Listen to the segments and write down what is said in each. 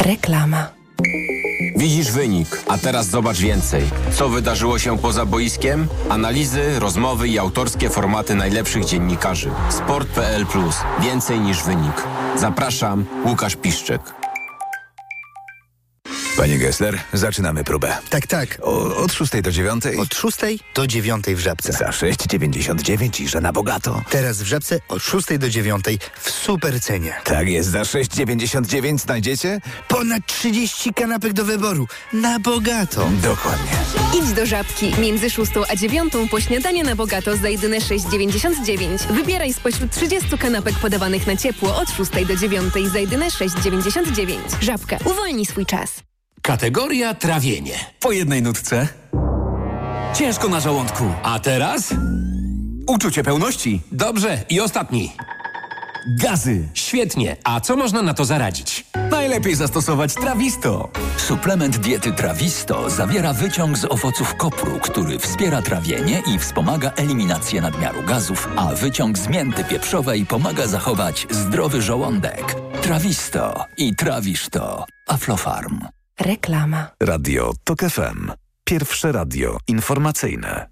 Reklama. Widzisz wynik, a teraz zobacz więcej. Co wydarzyło się poza boiskiem? Analizy, rozmowy i autorskie formaty najlepszych dziennikarzy. Sport.pl+. Więcej niż wynik. Zapraszam, Łukasz Piszczek. Panie Gessler, zaczynamy próbę. Tak. Od 6 do 9. Od 6 do 9 w Żabce. Za 6,99 i że na bogato. Teraz w Żabce od 6 do 9 w super cenie. Tak jest, za 6,99 znajdziecie? Ponad 30 kanapek do wyboru. Na bogato. Dokładnie. Idź do Żabki. Między 6 a 9 po śniadanie na bogato za jedyne 6,99. Wybieraj spośród 30 kanapek podawanych na ciepło od 6 do 9 za jedyne 6,99. Żabka. Uwolnij swój czas. Kategoria trawienie. Po jednej nutce. Ciężko na żołądku. A teraz? Uczucie pełności. Dobrze. I ostatni. Gazy. Świetnie. A co można na to zaradzić? Najlepiej zastosować Trawisto. Suplement diety Trawisto zawiera wyciąg z owoców kopru, który wspiera trawienie i wspomaga eliminację nadmiaru gazów, a wyciąg z mięty pieprzowej pomaga zachować zdrowy żołądek. Trawisto i trawisz to. Aflofarm. Reklama. Radio TOK FM. Pierwsze radio informacyjne.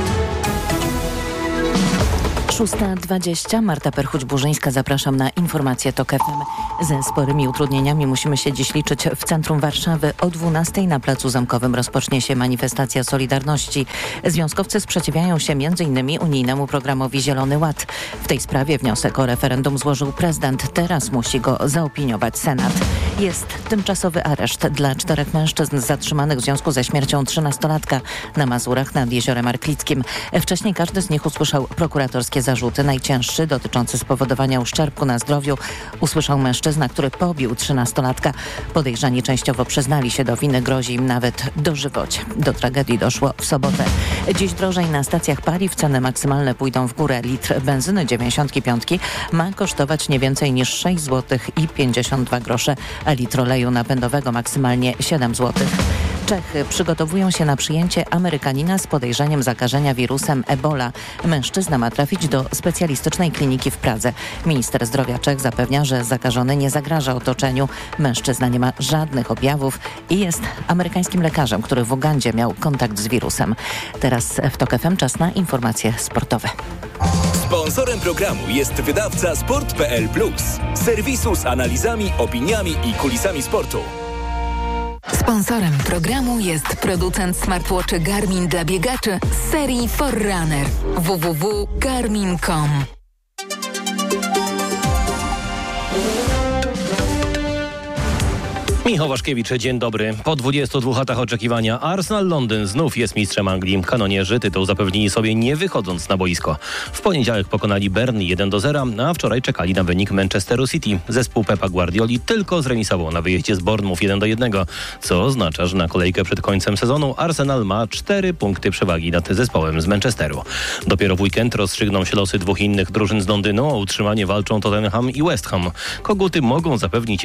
6:20. Marta Perchuć-Burzyńska, zapraszam na informacje TOK FM. Ze sporymi utrudnieniami musimy się dziś liczyć w centrum Warszawy. O 12:00 na Placu Zamkowym rozpocznie się manifestacja Solidarności. Związkowcy sprzeciwiają się m.in. unijnemu programowi Zielony Ład. W tej sprawie wniosek o referendum złożył prezydent. Teraz musi go zaopiniować Senat. Jest tymczasowy areszt dla 4 mężczyzn zatrzymanych w związku ze śmiercią 13-latka na Mazurach nad Jeziorem Arklickim. Wcześniej każdy z nich usłyszał prokuratorskie zarzuty. Najcięższy, dotyczący spowodowania uszczerbku na zdrowiu, usłyszał mężczyzna, który pobił 13-latka. Podejrzani częściowo przyznali się do winy, grozi im nawet dożywocie. Do tragedii doszło w sobotę. Dziś drożej na stacjach paliw, ceny maksymalne pójdą w górę. Litr benzyny 95 ma kosztować nie więcej niż 6 zł i 52 grosze, a litr oleju napędowego maksymalnie 7 zł. Czechy przygotowują się na przyjęcie Amerykanina z podejrzeniem zakażenia wirusem Ebola. Mężczyzna ma trafić do specjalistycznej kliniki w Pradze. Minister zdrowia Czech zapewnia, że zakażony nie zagraża otoczeniu. Mężczyzna nie ma żadnych objawów i jest amerykańskim lekarzem, który w Ugandzie miał kontakt z wirusem. Teraz w TOK FM czas na informacje sportowe. Sponsorem programu jest wydawca Sport.pl+, serwisu z analizami, opiniami i kulisami sportu. Sponsorem programu jest producent smartwatchy Garmin dla biegaczy z serii Forerunner. www.garmin.com. Michał Waszkiewicz, dzień dobry. Po 22 latach oczekiwania Arsenal Londyn znów jest mistrzem Anglii. Kanonierzy tytuł zapewnili sobie nie wychodząc na boisko. W poniedziałek pokonali Burnley 1-0, a wczoraj czekali na wynik Manchesteru City. Zespół Pepa Guardioli tylko zremisował na wyjeździe z Bournemouth 1-1, co oznacza, że na kolejkę przed końcem sezonu Arsenal ma 4 punkty przewagi nad zespołem z Manchesteru. Dopiero w weekend rozstrzygną się losy 2 innych drużyn z Londynu. O utrzymanie walczą Tottenham i West Ham. Koguty mogli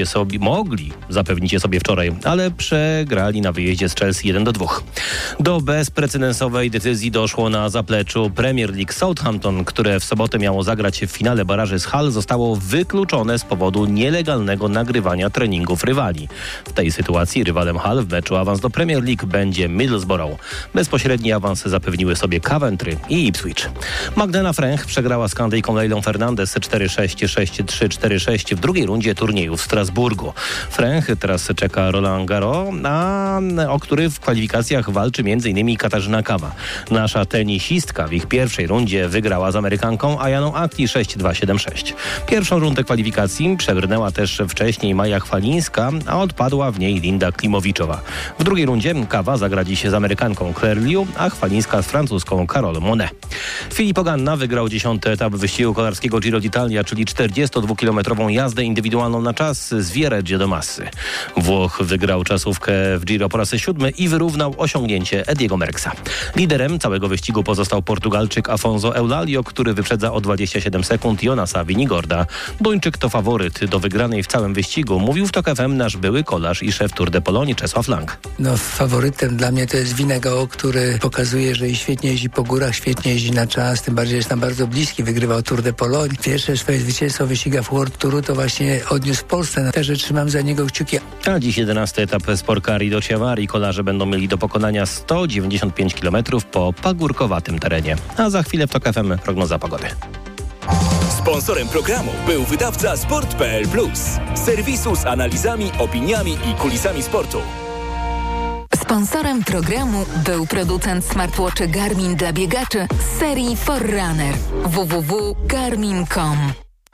zapewnić je sobie wczoraj, ale przegrali na wyjeździe z Chelsea 1-2. Do bezprecedensowej decyzji doszło na zapleczu Premier League. Southampton, które w sobotę miało zagrać w finale baraży z Hull, zostało wykluczone z powodu nielegalnego nagrywania treningów rywali. W tej sytuacji rywalem Hull w meczu awans do Premier League będzie Middlesbrough. Bezpośredni awans zapewniły sobie Coventry i Ipswich. Magdalena Fręch przegrała z Kandyjką Leilą Fernandez 4-6, 6-3, 4-6 w drugiej rundzie turnieju w Strasburgu. Fręch teraz czeka Roland Garros, o który w kwalifikacjach walczy m.in. Katarzyna Kawa. Nasza tenisistka w ich pierwszej rundzie wygrała z Amerykanką Ayaną Akli 6-2, 7-6. Pierwszą rundę kwalifikacji przebrnęła też wcześniej Maja Chwalińska, a odpadła w niej Linda Klimowiczowa. W drugiej rundzie Kawa zagra dziś z Amerykanką Claire Liu, a Chwalińska z francuską Carole Monet. Filippo Ganna wygrał 10. etap wyścigu kolarskiego Giro d'Italia, czyli 42-kilometrową jazdę indywidualną na czas z Viareggio do Massy. Włoch wygrał czasówkę w Giro po raz 7 i wyrównał osiągnięcie Ediego Merckxa. Liderem całego wyścigu pozostał Portugalczyk Afonso Eulalio, który wyprzedza o 27 sekund Jonasa Vinigorda. Duńczyk to faworyt do wygranej w całym wyścigu, mówił w TOK FM nasz były kolarz i szef Tour de Pologne Czesław Lang. Faworytem dla mnie to jest Vingegaard, który pokazuje, że świetnie jeździ po górach, świetnie jeździ na czas, tym bardziej jest tam bardzo bliski, wygrywał Tour de Pologne. Pierwsze swoje zwycięstwo w wyścigach World Touru to właśnie odniósł w Polsce. Też trzymam za niego kciuki. A dziś 11 etap Sportkari do Ciawarii. Kolarze będą mieli do pokonania 195 km po pagórkowatym terenie. A za chwilę w TOK FM prognoza pogody. Sponsorem programu był wydawca Sport.pl+, serwisu z analizami, opiniami i kulisami sportu. Sponsorem programu był producent smartwatchy Garmin dla biegaczy z serii Forerunner. www.garmin.com.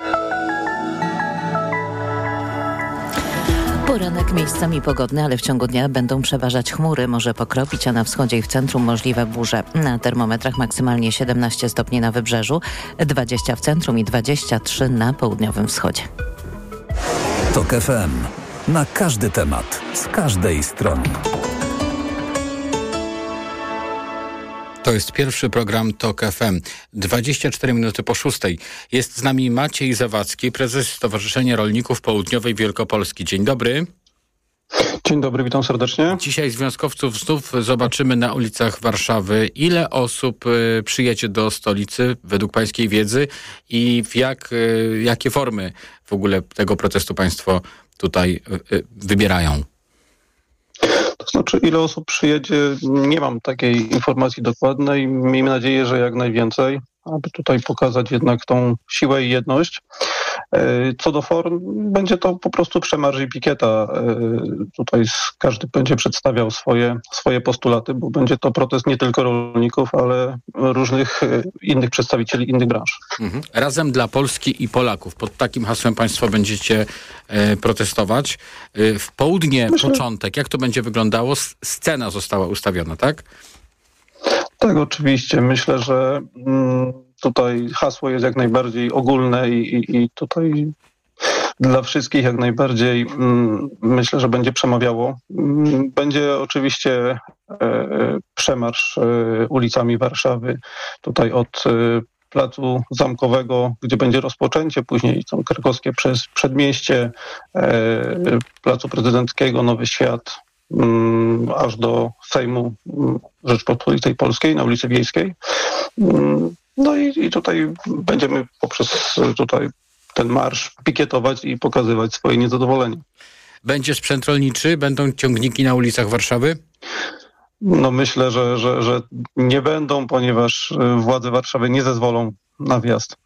Poranek miejscami pogodny, ale w ciągu dnia będą przeważać chmury. Może pokropić, a na wschodzie i w centrum możliwe burze. Na termometrach maksymalnie 17 stopni na wybrzeżu, 20 w centrum i 23 na południowym wschodzie. TOK FM. Na każdy temat, z każdej strony. To jest pierwszy program TOK FM. 24 minuty po 6:00. Jest z nami Maciej Zawadzki, prezes Stowarzyszenia Rolników Południowej Wielkopolski. Dzień dobry. Dzień dobry, witam serdecznie. Dzisiaj związkowców znów zobaczymy na ulicach Warszawy. Ile osób przyjedzie do stolicy, według pańskiej wiedzy, i jakie formy w ogóle tego protestu państwo tutaj wybierają? To znaczy, ile osób przyjedzie, nie mam takiej informacji dokładnej. Miejmy nadzieję, że jak najwięcej, aby tutaj pokazać jednak tą siłę i jedność. Co do form, będzie to po prostu przemarsz i pikieta. Tutaj każdy będzie przedstawiał swoje postulaty, bo będzie to protest nie tylko rolników, ale różnych innych przedstawicieli innych branż. Razem dla Polski i Polaków. Pod takim hasłem państwo będziecie protestować. W południe początek. Jak to będzie wyglądało? Scena została ustawiona, tak? Tak, oczywiście. Myślę, że tutaj hasło jest jak najbardziej ogólne i tutaj dla wszystkich jak najbardziej myślę, że będzie przemawiało. Będzie oczywiście przemarsz ulicami Warszawy, tutaj od Placu Zamkowego, gdzie będzie rozpoczęcie, później są krakowskie przez Przedmieście, Placu Prezydenckiego, Nowy Świat, aż do Sejmu Rzeczpospolitej Polskiej na ulicy Wiejskiej. No i tutaj będziemy poprzez tutaj ten marsz pikietować i pokazywać swoje niezadowolenie. Będzie sprzęt rolniczy? Będą ciągniki na ulicach Warszawy? No myślę, że nie będą, ponieważ władze Warszawy nie zezwolą na wjazd.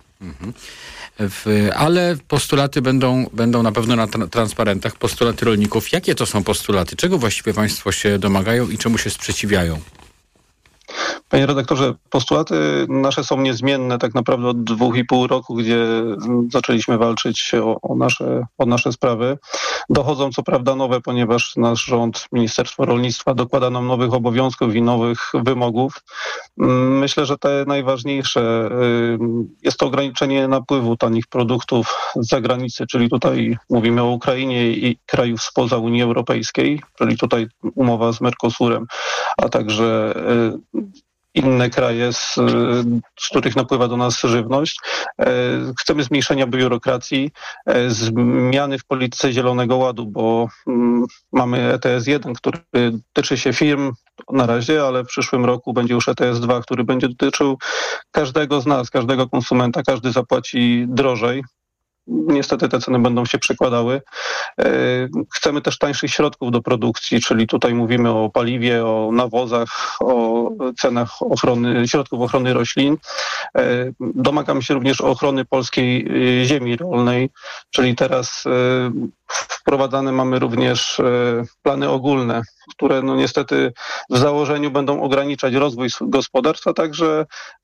Ale postulaty będą na pewno na transparentach, postulaty rolników. Jakie to są postulaty? Czego właściwie państwo się domagają i czemu się sprzeciwiają? Panie redaktorze, postulaty nasze są niezmienne tak naprawdę od 2,5 roku, gdzie zaczęliśmy walczyć o nasze sprawy. Dochodzą co prawda nowe, ponieważ nasz rząd, Ministerstwo Rolnictwa dokłada nam nowych obowiązków i nowych wymogów. Myślę, że te najważniejsze jest to ograniczenie napływu tanich produktów z zagranicy, czyli tutaj mówimy o Ukrainie i krajów spoza Unii Europejskiej, czyli tutaj umowa z Mercosurem, a także inne kraje, z których napływa do nas żywność. Chcemy zmniejszenia biurokracji, zmiany w polityce Zielonego Ładu, bo mamy ETS-1, który tyczy się firm na razie, ale w przyszłym roku będzie już ETS-2, który będzie dotyczył każdego z nas, każdego konsumenta, każdy zapłaci drożej. Niestety te ceny będą się przekładały. Chcemy też tańszych środków do produkcji, czyli tutaj mówimy o paliwie, o nawozach, o cenach środków ochrony roślin. Domagamy się również ochrony polskiej ziemi rolnej, czyli teraz wprowadzane mamy również plany ogólne, które no niestety w założeniu będą ograniczać rozwój gospodarstw, a także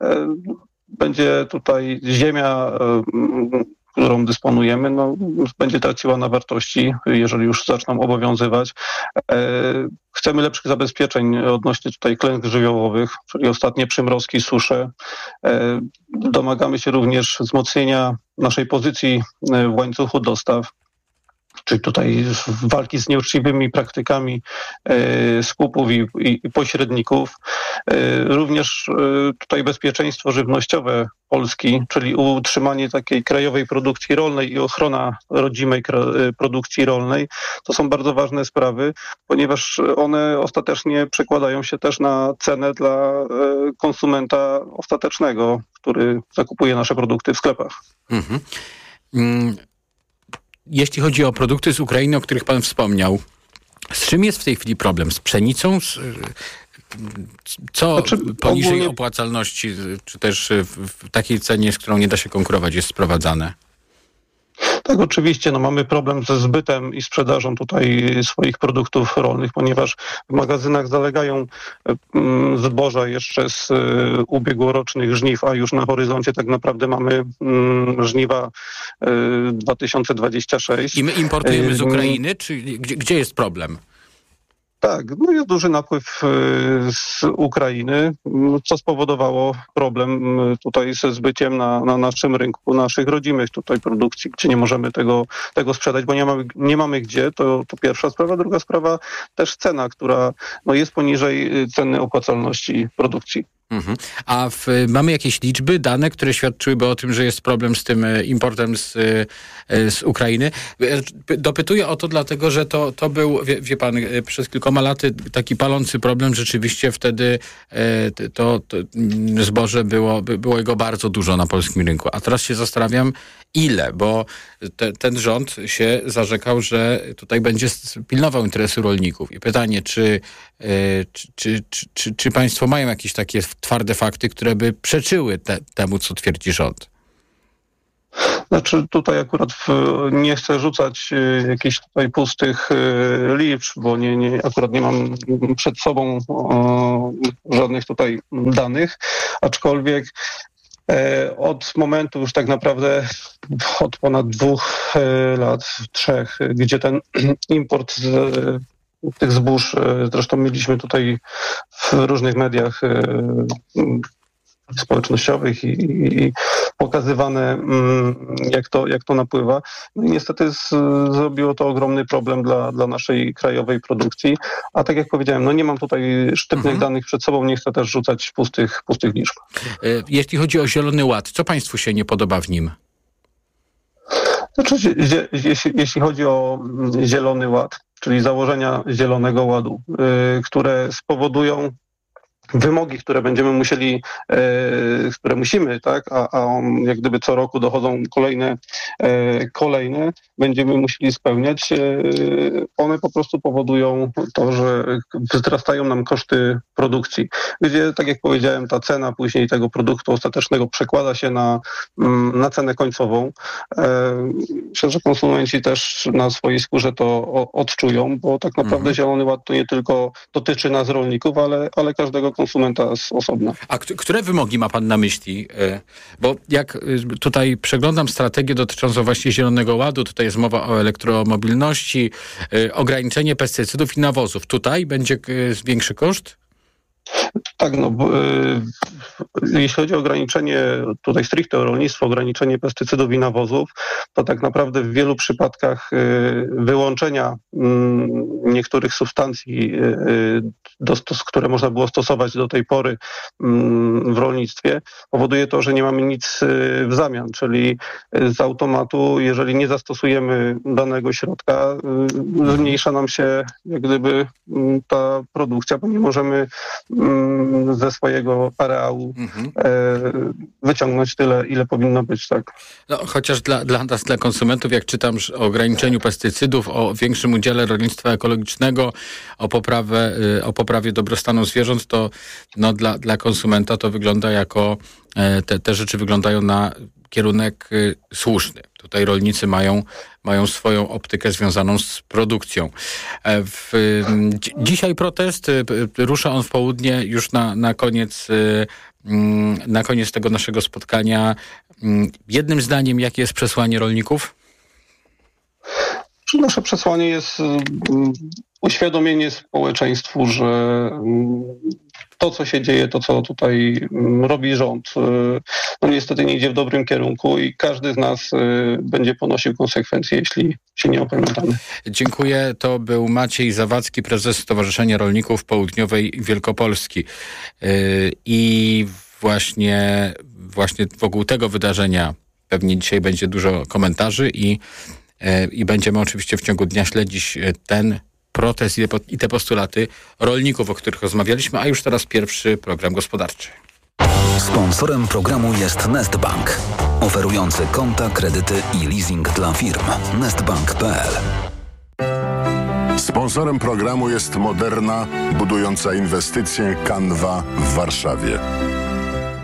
będzie tutaj ziemia, którą dysponujemy, będzie traciła na wartości, jeżeli już zaczną obowiązywać. Chcemy lepszych zabezpieczeń odnośnie tutaj klęsk żywiołowych, czyli ostatnie przymrozki, susze. Domagamy się również wzmocnienia naszej pozycji w łańcuchu dostaw, czyli tutaj walki z nieuczciwymi praktykami skupów i pośredników. Również tutaj bezpieczeństwo żywnościowe Polski, czyli utrzymanie takiej krajowej produkcji rolnej i ochrona rodzimej produkcji rolnej. To są bardzo ważne sprawy, ponieważ one ostatecznie przekładają się też na cenę dla konsumenta ostatecznego, który zakupuje nasze produkty w sklepach. jeśli chodzi o produkty z Ukrainy, o których pan wspomniał, z czym jest w tej chwili problem? Z pszenicą? Co poniżej ogólnie opłacalności, czy też w takiej cenie, z którą nie da się konkurować, jest sprowadzane? Tak, oczywiście. Mamy problem ze zbytem i sprzedażą tutaj swoich produktów rolnych, ponieważ w magazynach zalegają zboża jeszcze z ubiegłorocznych żniw, a już na horyzoncie tak naprawdę mamy żniwa 2026. I my importujemy z Ukrainy, czy gdzie jest problem? Tak, jest duży napływ z Ukrainy, co spowodowało problem tutaj ze zbyciem na naszym rynku, naszych rodzimych tutaj produkcji, gdzie nie możemy tego sprzedać, bo nie mamy gdzie, to pierwsza sprawa. Druga sprawa też cena, która jest poniżej ceny opłacalności produkcji. Mhm. A mamy jakieś liczby, dane, które świadczyłyby o tym, że jest problem z tym importem z Ukrainy? Dopytuję o to dlatego, że to był, wie pan, przez kilkoma laty taki palący problem. Rzeczywiście wtedy to zboże było jego bardzo dużo na polskim rynku. A teraz się zastanawiam, ile, bo ten rząd się zarzekał, że tutaj będzie pilnował interesu rolników. I pytanie, czy państwo mają jakieś takie twarde fakty, które by przeczyły temu, co twierdzi rząd? Znaczy tutaj akurat nie chcę rzucać jakichś tutaj pustych liczb, bo akurat nie mam przed sobą żadnych tutaj danych, aczkolwiek od momentu już tak naprawdę od ponad 2 lat, 3, gdzie ten import tych zbóż, zresztą mieliśmy tutaj w różnych mediach społecznościowych i pokazywane, jak to napływa. No i niestety zrobiło to ogromny problem dla naszej krajowej produkcji. A tak jak powiedziałem, nie mam tutaj sztywnych danych przed sobą, nie chcę też rzucać pustych liczb. Jeśli chodzi o Zielony Ład, co państwu się nie podoba w nim? Znaczy, jeśli chodzi o Zielony Ład, czyli założenia Zielonego Ładu, które spowodują wymogi, które będziemy musieli, które musimy, tak, a jak gdyby co roku dochodzą kolejne, będziemy musieli spełniać. One po prostu powodują to, że wzrastają nam koszty produkcji, gdzie, tak jak powiedziałem, ta cena później tego produktu ostatecznego przekłada się na cenę końcową. Myślę, że konsumenci też na swojej skórze to odczują, bo tak naprawdę Zielony Ład to nie tylko dotyczy nas rolników, ale każdego konsumenta z osobna. A które wymogi ma pan na myśli? Bo jak tutaj przeglądam strategię dotyczącą właśnie Zielonego Ładu, tutaj jest mowa o elektromobilności, ograniczenie pestycydów i nawozów. Tutaj będzie większy koszt? Tak, jeśli chodzi o ograniczenie, tutaj stricte o rolnictwo, ograniczenie pestycydów i nawozów, to tak naprawdę w wielu przypadkach wyłączenia niektórych substancji, które można było stosować do tej pory w rolnictwie, powoduje to, że nie mamy nic w zamian, czyli z automatu, jeżeli nie zastosujemy danego środka, zmniejsza nam się jak gdyby ta produkcja, bo nie możemy ze swojego areału wyciągnąć tyle, ile powinno być, tak. Chociaż dla nas, dla konsumentów, jak czytam o ograniczeniu pestycydów, o większym udziale rolnictwa ekologicznego, o poprawie dobrostanu zwierząt, to dla konsumenta to wygląda jako, te rzeczy wyglądają na kierunek słuszny. Tutaj rolnicy mają swoją optykę związaną z produkcją. Dzisiaj protest, rusza on w południe, już na koniec tego naszego spotkania. Jednym zdaniem, jakie jest przesłanie rolników? Nasze przesłanie jest uświadomienie społeczeństwu, że to, co się dzieje, to, co tutaj robi rząd, niestety nie idzie w dobrym kierunku i każdy z nas będzie ponosił konsekwencje, jeśli się nie opamiętamy. Dziękuję. To był Maciej Zawadzki, prezes Stowarzyszenia Rolników Południowej Wielkopolski. I właśnie wokół tego wydarzenia pewnie dzisiaj będzie dużo komentarzy i będziemy oczywiście w ciągu dnia śledzić ten protest i te postulaty rolników, o których rozmawialiśmy, a już teraz pierwszy program gospodarczy. Sponsorem programu jest Nestbank, oferujący konta, kredyty i leasing dla firm. Nestbank.pl. Sponsorem programu jest Moderna, budująca inwestycje Canva w Warszawie.